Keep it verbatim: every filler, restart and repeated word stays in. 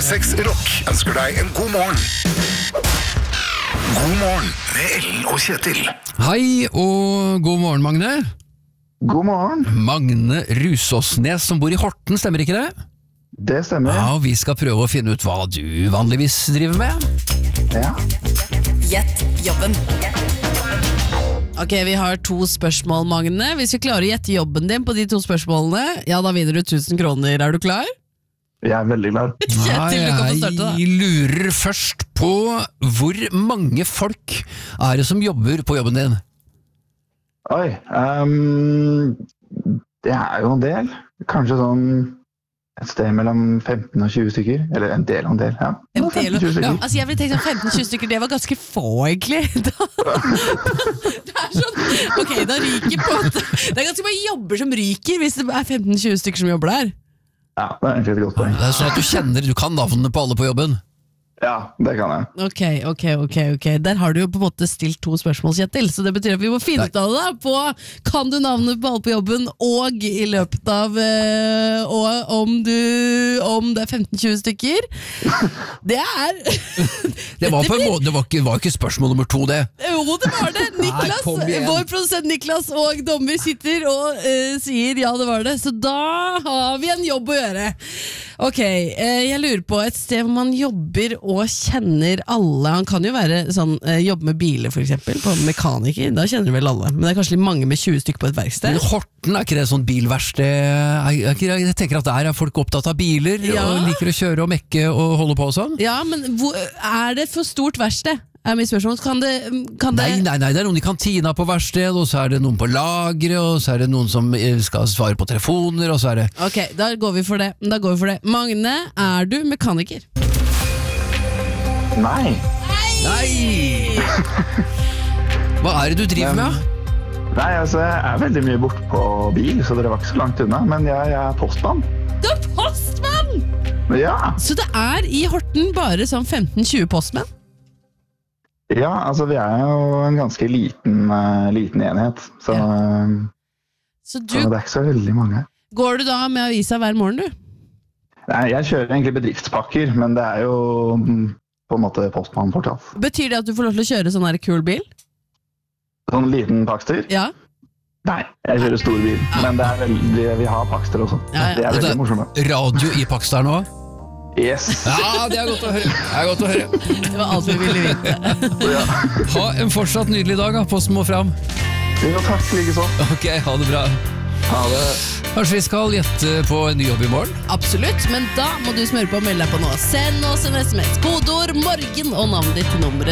seks Rock ønsker deg en god morgen. God morgen med Ellen og Kjetil. Hei og god morgen, Magne. God morgen. Magne Rusåsnes som bor i Horten, stemmer ikke det? Det stemmer. Ja, og vi skal prøve å finne ut hva du vanligvis driver med. Ja. Gjett jobben. Ok, vi har to spørsmål, Magne. Hvis vi klarer å gjette jobben din på de to spørsmålene, ja, da vinner du tusen kroner. Er du klar? Jeg er veldig klar. Kjetil, du kan få starte da. Jeg lurer først på hvor mange folk er det som jobber på jobben din? Oi, um, det er jo en del. Kanskje sånn et sted mellom femten og tjue stykker. Eller en del og en del, ja. En del, femten til tjue ja, stykker. altså jeg ville tenkt sånn femten til tjue stykker, det var ganske få egentlig. Da, det er sånn, ok, da ryker på en måte. Det er ganske mange jobber som ryker hvis det er femten til tjue stykker som jobber der. Ja, det er egentlig et godt poeng. Det er sånn at du kjenner, du kan navnene på alle på jobben. Ja, det kan jeg. Ok, ok, ok, ok. Der har du jo på en måte stilt to spørsmål, Kjetil, så det betyr at vi må finne ut av det da, på kan du navnet på alle på jobben, og i løpet av øh, og om du om det er femten til tjue stykker. Det er Det var på en måte, det var ikke, var ikke spørsmål nummer to det. Jo, det var det. Niklas, Nei, kom igjen. vår produsent Niklas og dommer sitter og øh, sier ja, det var det. Så da har vi en jobb å gjøre. Ok, øh, jeg lurer på et sted hvor man jobber og kjenner alle. Han kan jo være sånn, øh, jobbe med biler for eksempel, på mekaniker, da kjenner du vel alle. Men det er kanskje litt mange med tjue stykker på et verksted. Men Horten, er ikke det sånn bilverksted? Jeg, jeg, jeg tenker at der er folk opptatt av biler, Ja. og liker å kjøre og mekke og holde på og sånn. Ja, men hvor, er det for stort verksted? Er mitt spørsmål. Kan det, kan det Nei, nei, nei, det er noen i kantina på verksted, og så er det noen på lagre, og så er det noen som eh, skal svare på telefoner, og så er det... Ok, da går vi for det. Da går vi for det. Magne, er du mekaniker? Nei. Nei! Hva er det du driver med? Nei, altså, jeg er veldig mye bort på bil, så dere var ikke så langt unna, men jeg, jeg er postmann. Du er postmann! Ja. Så det er i Horten bare sånn femten til tjue postmenn? Ja, altså, vi er jo en ganske liten, uh, liten enhet, så, uh, Så du, så det er ikke så veldig mange. går du da med avisa hver morgen, du? Nei, jeg kjører egentlig bedriftspakker, men det er jo mm, på en måte postmann fortsatt. Betyr det at du får lov til å kjøre sånn her kul bil? Sånn liten pakster? Ja. Nei, jeg kjører stor bil, men det er veldig, vi har pakster også. Ja, ja. Det er Det veldig er morsomme. radio i Pakstad nå? Yes. Ja, det er godt å høre. Det er godt å høre. Det var alt vi ville vite. Ja. Ha en fortsatt nydelig dag, da. Posten må fram. Jo, takk, like så. Ok, ha det bra. Ha det. Kanskje vi skal gjette på en ny jobb i morgen? Absolutt, men da må du smøre på og melde deg på nå. Send oss en sms, kodeord morgen og navnet ditt til nummeret